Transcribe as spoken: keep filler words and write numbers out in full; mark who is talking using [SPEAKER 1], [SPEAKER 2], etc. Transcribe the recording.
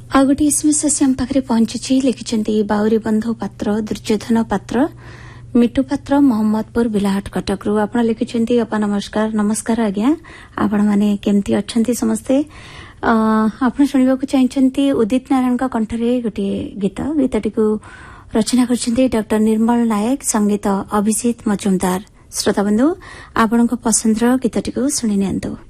[SPEAKER 1] आ गोटे एसएमएस आसी आम पाखे पहुंची लिखिंट बाउरी बंधु पात्र दुर्योधन पात्र मिटू पात्र मोहम्मदपुर बिलाहाट कटक रु आप लिखिंट अपा नमस्कार नमस्कार आज्ञा आपण मैंने केमती अच्छा समस्ते आप शुणा चाहिए उदित नारायण कंठरे गोटे गीत गीतटी को रचना कर डॉक्टर निर्मल नायक संगीत अभिजीत मजुमदार श्रोता बंधु आपण पसंदर गीतटी को शुणी नियंतु।